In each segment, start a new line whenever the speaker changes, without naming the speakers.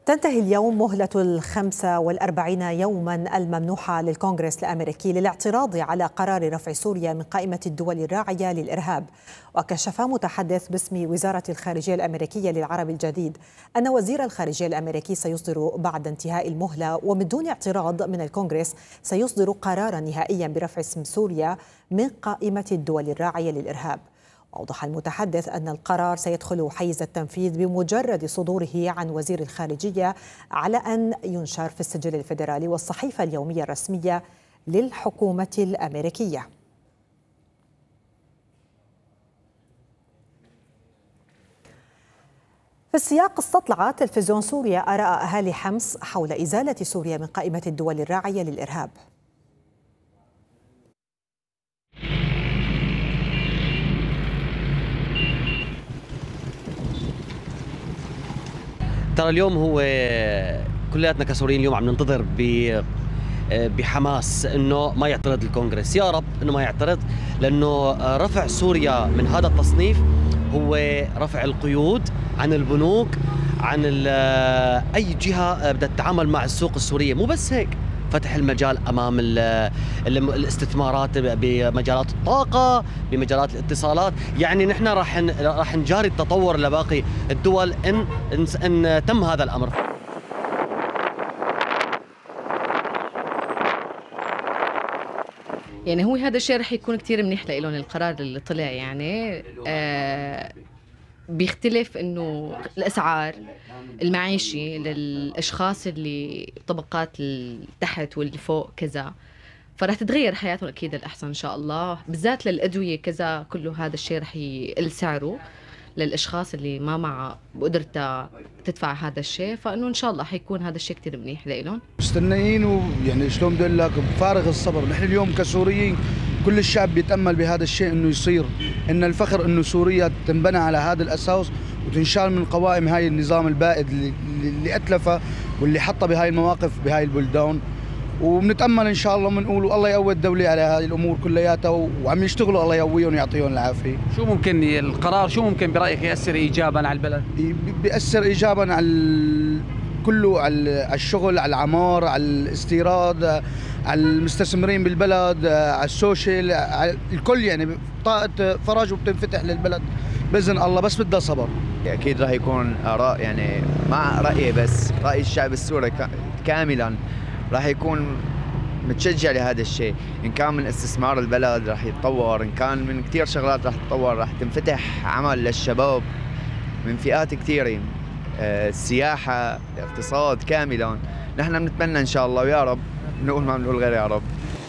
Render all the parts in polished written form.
تنتهي اليوم مهلة 45 يوما الممنوحة للكونغرس الأمريكي للاعتراض على قرار رفع سوريا من قائمة الدول الراعية للإرهاب. وكشف متحدث باسم وزارة الخارجية الأمريكية للعرب الجديد أن وزير الخارجية الأمريكي سيصدر بعد انتهاء المهلة ومن دون اعتراض من الكونغرس سيصدر قرارا نهائيا برفع اسم سوريا من قائمة الدول الراعية للإرهاب. وأوضح المتحدث أن القرار سيدخل حيز التنفيذ بمجرد صدوره عن وزير الخارجية على أن ينشر في السجل الفيدرالي والصحيفة اليومية الرسمية للحكومة الأمريكية. في السياق استطلع تلفزيون سوريا آراء أهالي حمص حول إزالة سوريا من قائمة الدول الراعية للإرهاب.
ترى اليوم هو كلياتنا كسوريين اليوم عم ننتظر بحماس انه ما يعترض الكونغرس، يا رب انه ما يعترض، لانه رفع سوريا من هذا التصنيف هو رفع القيود عن البنوك، عن اي جهه بدها تتعامل مع السوق السوريه. مو بس هيك، فتح المجال امام الاستثمارات بمجالات الطاقه، بمجالات الاتصالات. يعني نحن راح نجاري التطور لباقي الدول ان تم هذا الامر.
يعني هو هذا الشيء رح يكون كتير منيح لهم القرار اللي طلع. يعني بيختلف انه الاسعار المعيشي للاشخاص اللي طبقات التحت واللي فوق كذا، فرح تتغير حياتهم اكيد الاحسن ان شاء الله، بالذات للادويه كذا. كله هذا الشيء رح يقل سعره للاشخاص اللي ما مع بقدرتها تدفع هذا الشيء، فانه ان شاء الله حيكون هذا الشيء كثير منيح لهم.
مستنيين ويعني شلون بدي اقول لك بفارغ الصبر. نحن اليوم كسوريين كل الشعب بيتامل بهذا الشيء انه يصير، ان الفخر انه سوريا تنبنى على هذا الاساس وتنشال من قوائم هاي النظام البائد اللي اتلفه واللي حطه بهاي المواقف بهاي البلدان. وبنتامل ان شاء الله بنقول الله يقوي الدوله على هذه الامور كلياتها، وعم يشتغلوا الله يقويهم ويعطيهم العافيه.
شو ممكن القرار ممكن برايك ياثر ايجابا على البلد؟
بياثر ايجابا على كله، على الشغل، على العمار، على الاستيراد، على المستثمرين بالبلد، على السوشيال، على الكل. يعني طاقه فرج وبتنفتح للبلد باذن الله، بس بدها صبر.
اكيد راح يكون اراء، يعني مع رايي، بس راي الشعب السوري كاملا راح يكون متشجع لهذا الشيء. ان كان من استثمار البلد راح يتطور، ان كان من كثير شغلات راح تتطور، راح تنفتح عمل للشباب من فئات كثيره، السياحه، الاقتصاد كاملا. نحن بنتمنى ان شاء الله، ويا رب نقول ما بنقول غير يا رب.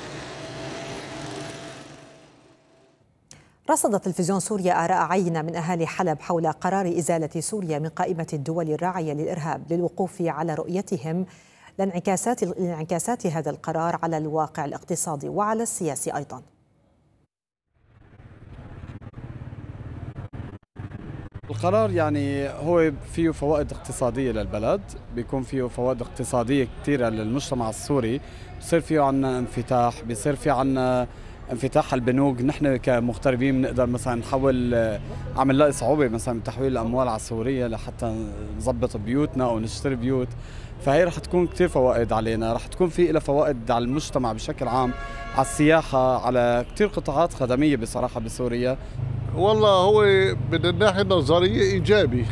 رصد تلفزيون سوريا آراء عينة من أهالي حلب حول قرار إزالة سوريا من قائمة الدول الراعية للإرهاب للوقوف على رؤيتهم لانعكاسات هذا القرار على الواقع الاقتصادي وعلى السياسي أيضا.
القرار يعني هو فيه فوائد اقتصادية للبلد، بيكون فيه فوائد اقتصادية كثيرة للمجتمع السوري، بصير فيه عنا انفتاح، بيصير فيه عنا انفتاح على البنوك. نحن كمغتربين بنقدر مثلا نحول، عم نلاقي صعوبة مثلا بتحويل الأموال على سوريا لحتى نظبط بيوتنا أو نشتري بيوت، فهي رح تكون كثير فوائد علينا. رح تكون في لها فوائد على المجتمع بشكل عام، على السياحة، على كثير قطاعات خدمية بصراحة بسوريا.
والله هو من الناحية النظرية إيجابي،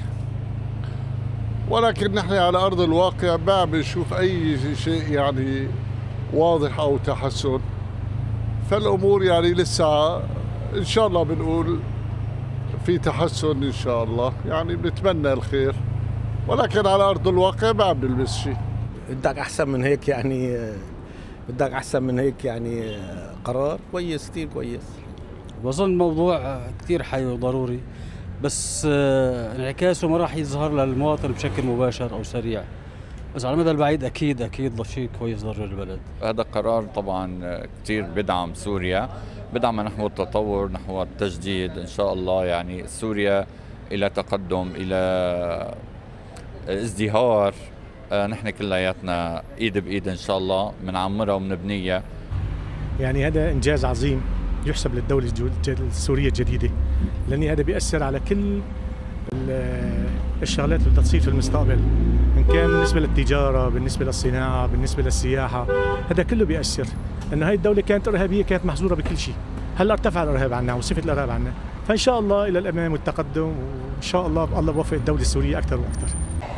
ولكن نحن على أرض الواقع ما بنشوف أي شيء يعني واضح أو تحسن. فالأمور يعني لسه إن شاء الله بنقول في تحسن إن شاء الله، يعني بنتمنى الخير، ولكن على أرض الواقع ما بنلمس شيء.
بدك أحسن من هيك، يعني بدك أحسن من هيك، يعني قرار كويس، كثير كويس.
بظن الموضوع كثير حي وضروري، بس انعكاسه ما راح يظهر للمواطن بشكل مباشر أو سريع، بس على المدى البعيد أكيد شيء كويس ضرر البلد.
هذا القرار طبعا كثير بدعم سوريا، بدعم نحو التطور، نحو التجديد إن شاء الله. يعني سوريا إلى تقدم، إلى ازدهار. نحن كلياتنا ايد بايد ان شاء الله بنعمرها وبنبنيها.
يعني هذا انجاز عظيم يحسب للدوله السوريه الجديده، لان هذا بيأثر على كل الشغلات اللي بدها تصير في المستقبل، إن كان بالنسبة للتجارة، بالنسبة للصناعة، بالنسبة للسياحة، هذا كله بيأثر. إنه هاي الدولة كانت إرهابية، كانت محظورة بكل شيء، هلا ارتفع الإرهاب عنا وصفة الإرهاب عنا، فإن شاء الله إلى الأمام والتقدم، وإن شاء الله الله بوفق الدولة السورية أكثر وأكثر.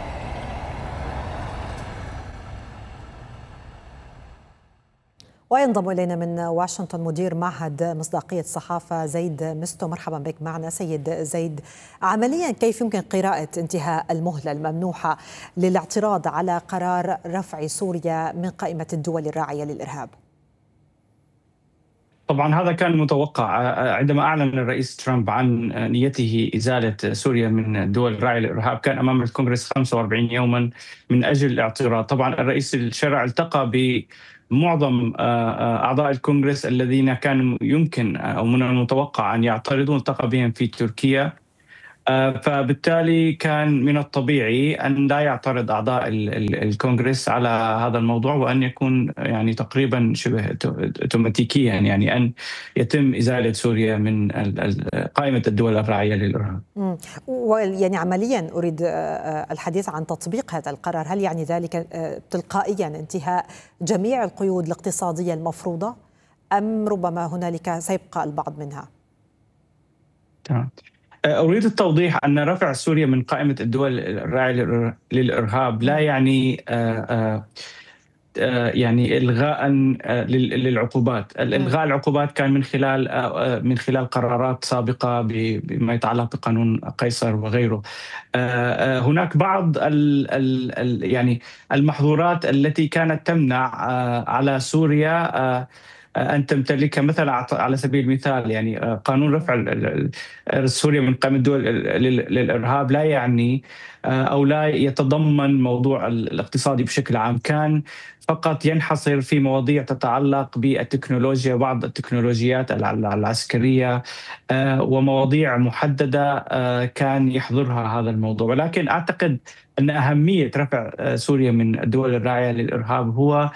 وينضم إلينا من واشنطن مدير معهد مصداقية الصحافة زيد مستو. مرحبا بك معنا سيد زيد. عمليا كيف يمكن قراءة انتهاء المهلة الممنوحة للاعتراض على قرار رفع سوريا من قائمة الدول الراعية للإرهاب؟
طبعا هذا كان متوقع عندما أعلن الرئيس ترامب عن نيته إزالة سوريا من الدول الراعية للإرهاب. كان أمام الكونغرس 45 يوما من أجل الاعتراض. طبعا الرئيس الشرع التقى بمعظم أعضاء الكونغرس الذين كان يمكن أو من المتوقع أن يعترضوا، التقى بهم في تركيا. فبالتالي كان من الطبيعي أن لا يعترض أعضاء الكونغرس على هذا الموضوع، وأن يكون يعني تقريبا شبه اوتوماتيكيا يعني أن يتم إزالة سوريا من قائمة الدول الراعية للإرهاب.
ويعني عمليا أريد الحديث عن تطبيق هذا القرار. هل يعني ذلك تلقائيا انتهاء جميع القيود الاقتصادية المفروضة، أم ربما هنالك سيبقى البعض منها؟
تمام. أريد التوضيح أن رفع سوريا من قائمة الدول الراعية للإرهاب لا يعني يعني إلغاء للعقوبات. الإلغاء العقوبات كان من خلال قرارات سابقة بما يتعلق بقانون قيصر وغيره. هناك بعض يعني المحظورات التي كانت تمنع على سوريا أن تمتلكها، مثلا على سبيل المثال يعني قانون رفع سوريا من قائمة الدول للإرهاب لا يعني أو لا يتضمن موضوع الاقتصادي بشكل عام، كان فقط ينحصر في مواضيع تتعلق بالتكنولوجيا، بعض التكنولوجيات العسكرية ومواضيع محددة كان يحظرها هذا الموضوع. ولكن أعتقد أن أهمية رفع سوريا من الدول الراعية للإرهاب هو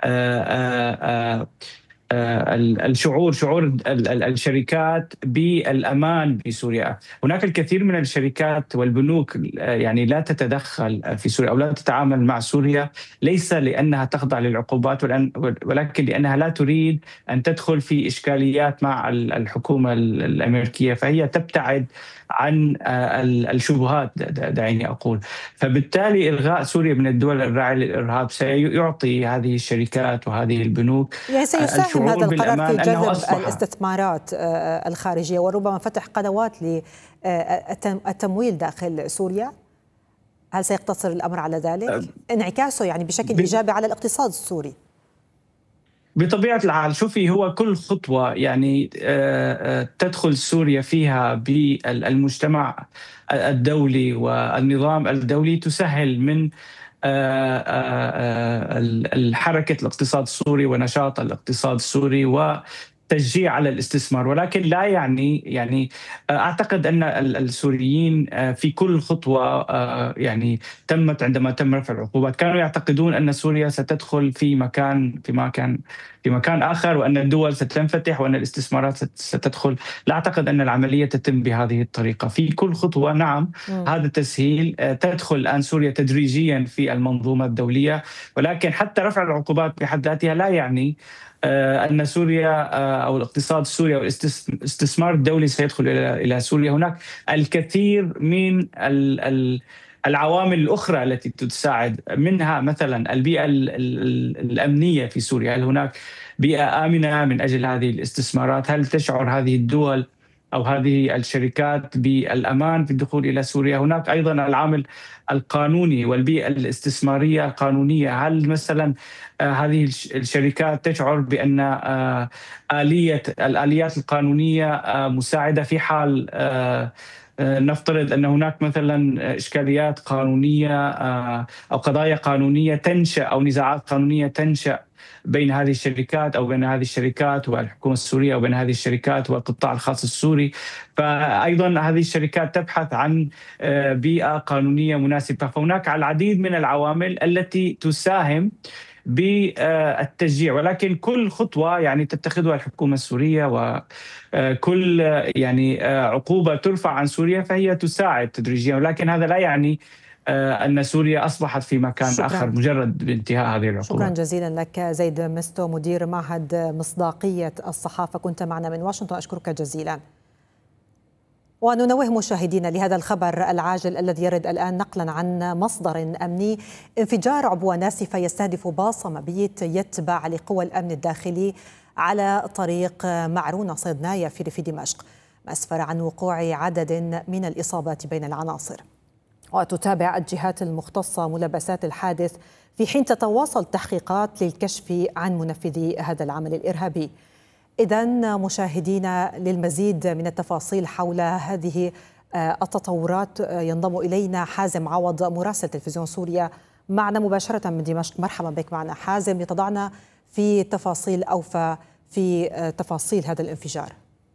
شعور الشركات بالأمان بسوريا. هناك الكثير من الشركات والبنوك يعني لا تتدخل في سوريا أو لا تتعامل مع سوريا، ليس لأنها تخضع للعقوبات ولكن لأنها لا تريد أن تدخل في إشكاليات مع الحكومة الأمريكية، فهي تبتعد عن الشبهات دعيني أقول. فبالتالي إلغاء سوريا من الدول الراعية للإرهاب سيعطي هذه الشركات وهذه البنوك
يعني سيساهم هذا القرار في جذب الاستثمارات الخارجية وربما فتح قنوات للتمويل داخل سوريا. هل سيقتصر الأمر على ذلك؟ انعكاسه يعني بشكل إيجابي على الاقتصاد السوري؟
بطبيعة الحال شوفي، هو كل خطوة يعني تدخل سوريا فيها بالمجتمع الدولي والنظام الدولي تسهل من الحركة الاقتصاد السوري ونشاط الاقتصاد السوري وتشجيع على الاستثمار. ولكن لا يعني أعتقد أن السوريين في كل خطوة يعني تمت عندما تم رفع العقوبات كانوا يعتقدون أن سوريا ستدخل في مكان آخر، وأن الدول ستنفتح وأن الاستثمارات ستدخل. لا أعتقد أن العملية تتم بهذه الطريقة. في كل خطوة نعم هذا تسهيل، تدخل الآن سوريا تدريجيا في المنظومة الدولية، ولكن حتى رفع العقوبات بحد ذاتها لا يعني أن سوريا أو الاقتصاد السوري أو الاستثمار الدولي سيدخل إلى سوريا. هناك الكثير من العوامل الأخرى التي تساعد، منها مثلا البيئة الأمنية في سوريا. هل هناك بيئة آمنة من أجل هذه الاستثمارات؟ هل تشعر هذه الدول أو هذه الشركات بالأمان في الدخول إلى سوريا؟ هناك أيضا العامل القانوني والبيئة الاستثمارية القانونية. هل مثلا هذه الشركات تشعر بأن الآليات القانونية مساعدة في حال نفترض أن هناك مثلا إشكاليات قانونية أو قضايا قانونية تنشأ أو نزاعات قانونية تنشأ بين هذه الشركات أو بين هذه الشركات والحكومة السورية أو بين هذه الشركات والقطاع الخاص السوري. فأيضا هذه الشركات تبحث عن بيئة قانونية مناسبة. فهناك العديد من العوامل التي تساهم بالتشجيع، ولكن كل خطوة يعني تتخذها الحكومة السورية وكل يعني عقوبة ترفع عن سوريا فهي تساعد تدريجيا، ولكن هذا لا يعني أن سوريا أصبحت في مكان آخر مجرد بانتهاء هذه العقوبات.
شكرا جزيلا لك زيد مستو، مدير معهد مصداقية الصحافة، كنت معنا من واشنطن، أشكرك جزيلا. وننوه مشاهدينا لهذا الخبر العاجل الذي يرد الآن نقلا عن مصدر أمني: انفجار عبوة ناسفة يستهدف باص مبيت يتبع لقوى الأمن الداخلي على طريق معرونة صيدنايا في ريف دمشق، ما أسفر عن وقوع عدد من الإصابات بين العناصر. وتتابع الجهات المختصة ملابسات الحادث في حين تتواصل التحقيقات للكشف عن منفذي هذا العمل الإرهابي. إذن مشاهدينا، للمزيد من التفاصيل حول هذه التطورات ينضم إلينا حازم عوض مراسل تلفزيون سوريا معنا مباشرة من دمشق. مرحبا بك معنا حازم، لتضعنا في تفاصيل أوفى في تفاصيل هذا الانفجار.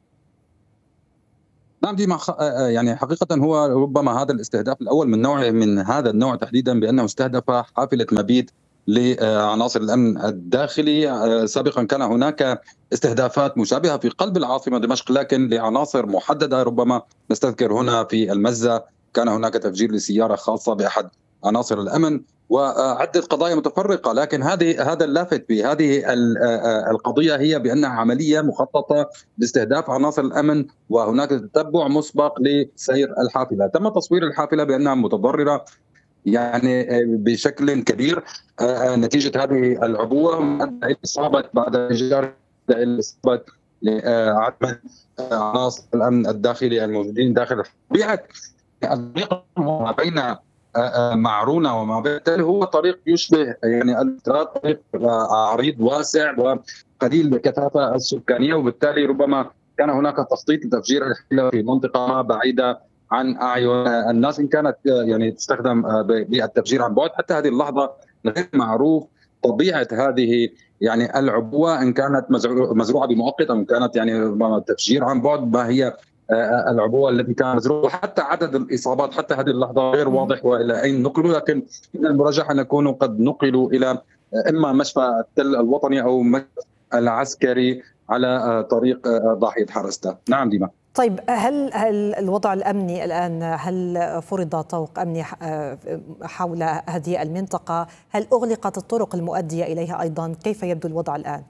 نعم ديما، يعني حقيقة هو ربما هذا الاستهداف الأول من هذا النوع تحديدا، بأنه استهدف حافلة مبيت لعناصر الأمن الداخلي. سابقا كان هناك استهدافات مشابهة في قلب العاصمة دمشق، لكن لعناصر محددة. ربما نستذكر هنا في المزة كان هناك تفجير لسيارة خاصة بأحد عناصر الأمن، وعدة قضايا متفرقة. لكن هذا اللافت في هذه القضية هي بأنها عملية مخططة لاستهداف عناصر الأمن، وهناك تتبع مسبق لسير الحافلة. تم تصوير الحافلة بأنها متضررة يعني بشكل كبير نتيجة هذه العبوة، إصابة بعد انفجار إصابة عدد عناصر الأمن الداخلي الموجودين داخل طبيعة الطريق ما بين معرونة وما بين هو طريق يشبه يعني طريق عريض واسع وقليل الكثافة السكانية، وبالتالي ربما كان هناك تخطيط لتفجير الحافلة في منطقة بعيدة عن أعين الناس، إن كانت يعني تستخدم بالتفجير عن بعد. حتى هذه اللحظة غير معروف طبيعة هذه يعني العبوة، إن كانت مزروعة بمؤقت أو كانت يعني ربما تفجير عن بعد، ما هي العبوة التي كانت مزروعة. وحتى عدد الإصابات حتى هذه اللحظة غير واضح وإلى أين نقلوا، لكن من المرجح أن يكونوا قد نقلوا إلى إما مشفى التل الوطني أو مشفى العسكري على طريق ضاحية حرستا. نعم ديما.
طيب، هل الوضع الأمني الآن، هل فرض طوق أمني حول هذه المنطقة؟ هل أغلقت الطرق المؤدية إليها أيضا؟ كيف يبدو الوضع الآن؟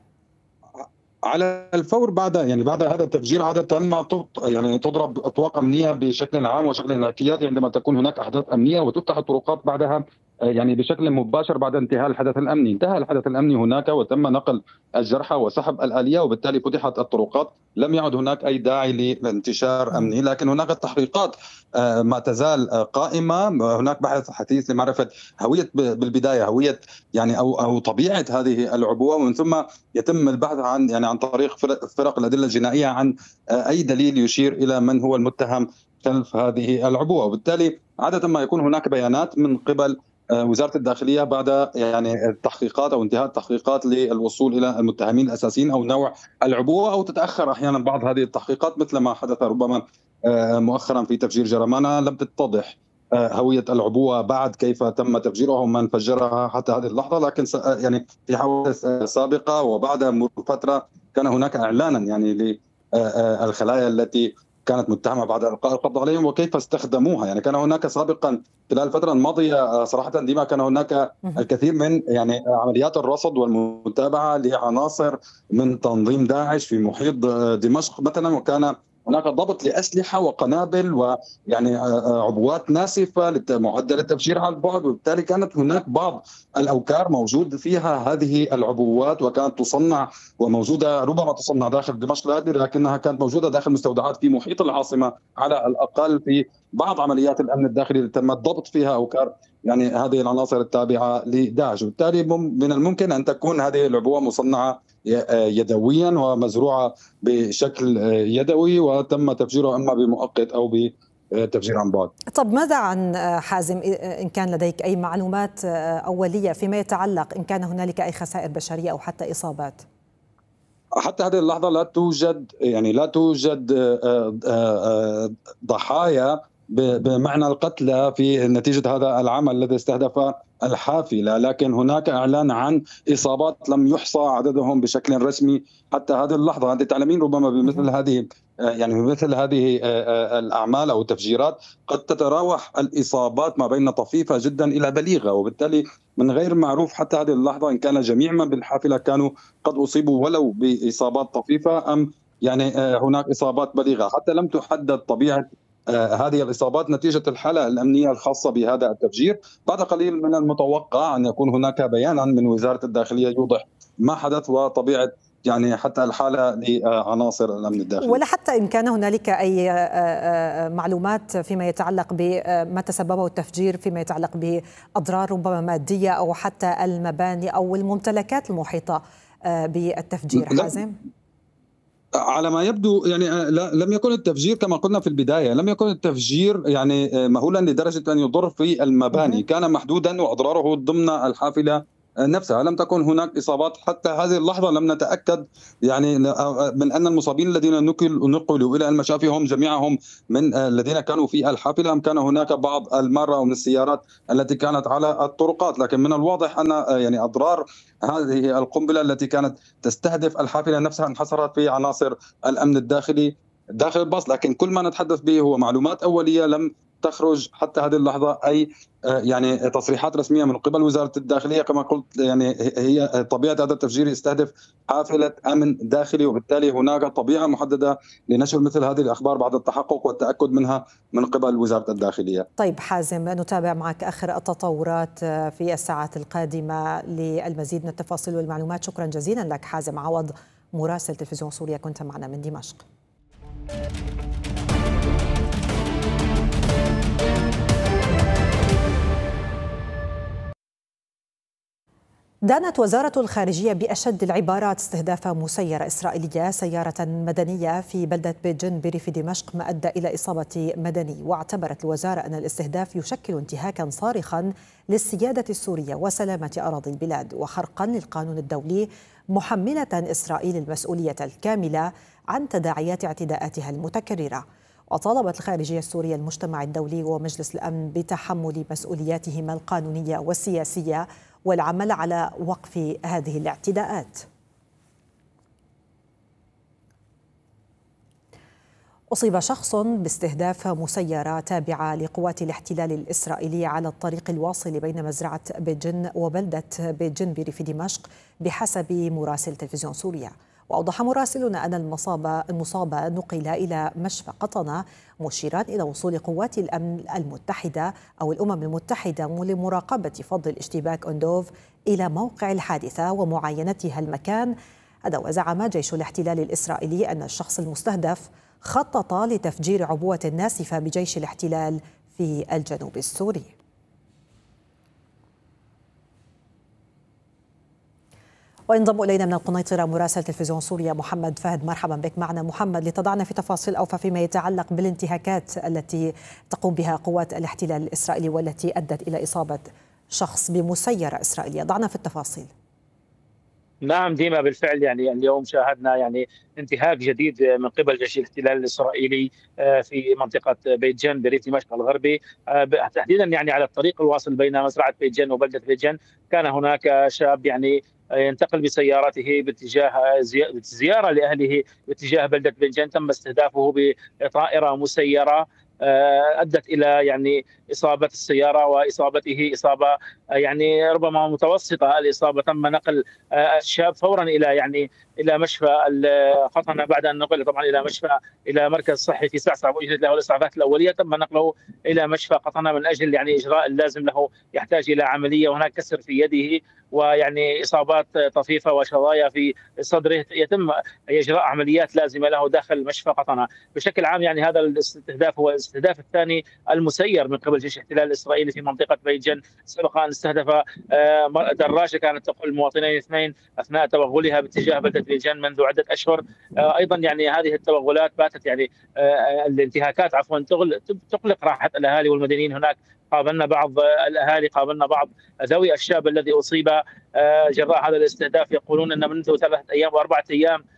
على الفور بعد هذا التفجير عادة ما يعني تضرب أطواق أمنية بشكل عام وشكل اعتيادي عندما تكون هناك أحداث أمنية، وتفتح الطرقات بعدها يعني بشكل مباشر بعد انتهاء الحدث الأمني. انتهى الحدث الأمني هناك وتم نقل الجرحى وسحب الآلية، وبالتالي فتحت الطرقات، لم يعد هناك أي داعي لانتشار أمني. لكن هناك التحقيقات ما تزال قائمة. هناك بحث حثيث لمعرفة هوية بالبداية هوية يعني أو طبيعة هذه العبوة، ومن ثم يتم البحث عن طريق فرق الأدلة الجنائية عن أي دليل يشير إلى من هو المتهم خلف هذه العبوة. وبالتالي عادة ما يكون هناك بيانات من قبل وزارة الداخلية بعد يعني التحقيقات أو انتهاء التحقيقات للوصول إلى المتهمين الأساسيين أو نوع العبوة، أو تتأخر أحيانا بعض هذه التحقيقات مثل ما حدث ربما مؤخرا في تفجير جرمانة. لم تتضح هوية العبوة بعد، كيف تم تفجيرها ومن فجرها حتى هذه اللحظة. لكن يعني في حوادث سابقة وبعد مرور فترة كان هناك إعلانا يعني للخلايا التي كانت متهمة بعد إلقاء القبض عليهم وكيف استخدموها. يعني كان هناك سابقا خلال الفترة الماضية صراحة ديما كان هناك الكثير من يعني عمليات الرصد والمتابعة لعناصر من تنظيم داعش في محيط دمشق مثلا، وكان هناك ضبط لأسلحة وقنابل ويعني عبوات ناسفة معدة للتفجير على البعد، وبالتالي كانت هناك بعض الأوكار موجود فيها هذه العبوات، وكانت تصنع وموجودة ربما تصنع داخل دمشق لا أدري، لكنها كانت موجودة داخل مستودعات في محيط العاصمة على الأقل في بعض عمليات الأمن الداخلي اللي تم الضبط فيها أوكار يعني هذه العناصر التابعة لداعش. وبالتالي من الممكن أن تكون هذه العبوة مصنعة يدويا ومزروعة بشكل يدوي وتم تفجيرها إما بمؤقت أو بتفجير عن بعد.
طب ماذا عن حازم، إن كان لديك أي معلومات أولية فيما يتعلق إن كان هنالك أي خسائر بشرية أو حتى إصابات؟
حتى هذه اللحظة لا توجد ضحايا بمعنى القتلى في نتيجة هذا العمل الذي استهدف الحافلة، لكن هناك إعلان عن إصابات لم يحصى عددهم بشكل رسمي حتى هذه اللحظة. أنت تعلمين ربما بمثل هذه بمثل هذه الأعمال أو التفجيرات قد تتراوح الإصابات ما بين طفيفة جدا إلى بليغة، وبالتالي من غير معروف حتى هذه اللحظة إن كان جميع من بالحافلة كانوا قد أصيبوا ولو بإصابات طفيفة أم هناك إصابات بليغة. حتى لم تحدد طبيعة هذه الإصابات نتيجة الحالة الأمنية الخاصة بهذا التفجير. بعد قليل من المتوقع أن يكون هناك بيانا من وزارة الداخلية يوضح ما حدث وطبيعة حتى الحالة لعناصر الأمن الداخلي،
ولا حتى إن كان هنالك أي معلومات فيما يتعلق بما تسببه التفجير، فيما يتعلق بأضرار ربما مادية أو حتى المباني أو الممتلكات المحيطة بالتفجير. حازم،
على ما يبدو لم يكن التفجير كما قلنا في البداية، لم يكن التفجير مهولا لدرجة أن يضر في المباني، كان محدودا وأضراره ضمن الحافلة نفسها. لم تكن هناك إصابات حتى هذه اللحظة. لم نتأكد من أن المصابين الذين نقلوا إلى المشافي هم جميعهم من الذين كانوا في الحافلة أم كان هناك بعض المارة ومن السيارات التي كانت على الطرقات. لكن من الواضح أن أضرار هذه القنبلة التي كانت تستهدف الحافلة نفسها انحصرت في عناصر الأمن الداخلي داخل الباص. لكن كل ما نتحدث به هو معلومات أولية، لم تخرج حتى هذه اللحظة أي تصريحات رسمية من قبل وزارة الداخلية. كما قلت هي طبيعة هذا التفجير يستهدف حافلة أمن داخلي، وبالتالي هناك طبيعة محددة لنشر مثل هذه الأخبار بعد التحقق والتأكد منها من قبل وزارة الداخلية.
طيب حازم، نتابع معك آخر التطورات في الساعات القادمة للمزيد من التفاصيل والمعلومات. شكرا جزيلا لك حازم عوض، مراسل تلفزيون سوريا، كنت معنا من دمشق. دانت وزارة الخارجية بأشد العبارات استهداف مسيرة إسرائيلية سيارة مدنية في بلدة بيت جن بريف دمشق، ما أدى إلى إصابة مدني. واعتبرت الوزارة أن الاستهداف يشكل انتهاكا صارخا للسيادة السورية وسلامة أراضي البلاد وخرقا للقانون الدولي، محملة إسرائيل المسؤولية الكاملة عن تداعيات اعتداءاتها المتكررة. وطالبت الخارجية السورية المجتمع الدولي ومجلس الأمن بتحمل مسؤولياتهما القانونية والسياسية والعمل على وقف هذه الاعتداءات. أصيب شخص باستهداف مسيرة تابعة لقوات الاحتلال الإسرائيلي على الطريق الواصل بين مزرعة بيت جن وبلدة بيت جن بريف دمشق بحسب مراسل تلفزيون سوريا. وأوضح مراسلنا أن المصاب نقل إلى مشفى قطنة، مشيرا إلى وصول قوات الأمن المتحدة أو الأمم المتحدة لمراقبة فض الاشتباك أندوف إلى موقع الحادثة ومعاينتها المكان. هذا وزعم جيش الاحتلال الإسرائيلي أن الشخص المستهدف خطط لتفجير عبوة ناسفة بجيش الاحتلال في الجنوب السوري. وينضم إلينا من القنيطرة مراسل تلفزيون سوريا محمد فهد. مرحبا بك معنا محمد، لتضعنا في تفاصيل أوفى فيما يتعلق بالانتهاكات التي تقوم بها قوات الاحتلال الإسرائيلي والتي أدت إلى إصابة شخص بمسيرة إسرائيلية. ضعنا في التفاصيل.
نعم ديما، بالفعل اليوم شاهدنا انتهاك جديد من قبل جيش الاحتلال الإسرائيلي في منطقة بيت جن بريف دمشق الغربي، تحديدا على الطريق الواصل بين مزرعة بيت جن وبلدة بيت جن. كان هناك شاب ينتقل بسيارته باتجاه زيارة لأهله باتجاه بلدة بيت جن، تم استهدافه بطائرة مسيرة أدت إلى إصابة السيارة وإصابته إصابة ربما متوسطة الإصابة. تم نقل الشاب فورا إلى مشفى قطنة بعد أن نقل طبعا إلى مركز صحي في سعسع وأجرت له الإسعافات الأولية. تم نقله إلى مشفى قطنة من أجل إجراء اللازم له، يحتاج إلى عملية، وهناك كسر في يده إصابات طفيفة وشظايا في صدره. يتم إجراء عمليات لازمة له داخل مشفى قطنة. بشكل عام هذا الاستهداف هو الاستهداف الثاني المسير من قبل جيش الاحتلال الإسرائيلي في منطقة بيت جن. سبق أن استهدف دراجة كانت تقل مواطنين اثنين أثناء توغلها باتجاه بلدة بيت جن منذ عدة أشهر. أيضا هذه التوغلات باتت الانتهاكات تقلق راحة الأهالي والمدنيين هناك. قابلنا بعض الأهالي، قابلنا بعض ذوي الشاب الذي أصيب جراء هذا الاستهداف، يقولون أن منذ 3 أيام و4 أيام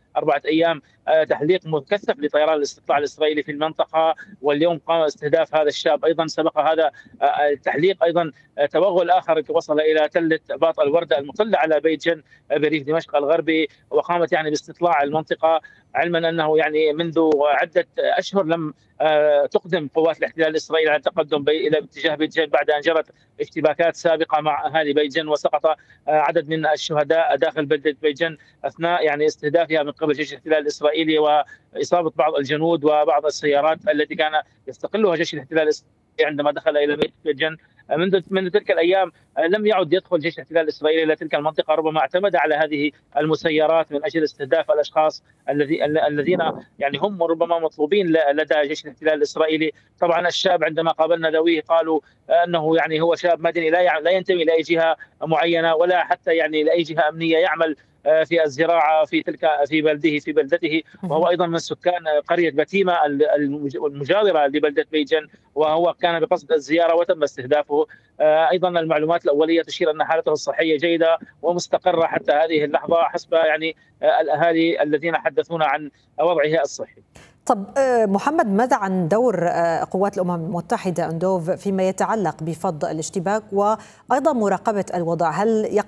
4 أيام تحليق مكثف لطيران الاستطلاع الإسرائيلي في المنطقة، واليوم قام استهداف هذا الشاب. أيضا سبق هذا التحليق أيضا توغل آخر وصل إلى تلة باط الوردة المطلة على بيت جن بريف دمشق الغربي، وقامت يعني باستطلاع المنطقة، علما أنه يعني منذ عدة أشهر لم تقدم قوات الاحتلال الإسرائيلي على التقدم إلى اتجاه بيت جن بعد أن جرت اشتباكات سابقة مع أهالي بيت جن، وسقط عدد من الشهداء داخل بلدة بيت جن أثناء يعني استهدافها من قبل جيش الاحتلال الإسرائيلي وإصابة بعض الجنود وبعض السيارات التي كان يستقلها جيش الاحتلال الإسرائيلي عندما دخل إلى بيت جن. منذ تلك الأيام لم يعد يدخل جيش الاحتلال الإسرائيلي إلى تلك المنطقة، ربما اعتمد على هذه المسيرات من أجل استهداف الأشخاص الذين يعني هم ربما مطلوبين لدى جيش الاحتلال الإسرائيلي. طبعا الشاب عندما قابلنا ذويه قالوا أنه يعني هو شاب مدني لا ينتمي لأي جهة معينة ولا حتى يعني لأي جهة أمنية، يعمل في الزراعة في بلدته، وهو أيضا من سكان قرية بتيمة المجاورة لبلدة بيت جن، وهو كان بقصد الزيارة وتم استهدافه. أيضا المعلومات الأولية تشير أن حالته الصحية جيدة ومستقرة حتى هذه اللحظة حسب يعني الأهالي الذين حدثونا عن وضعه الصحي.
طب محمد، ماذا عن دور قوات الأمم المتحدة أندوف فيما يتعلق بفض الاشتباك وأيضا مراقبة الوضع؟ هل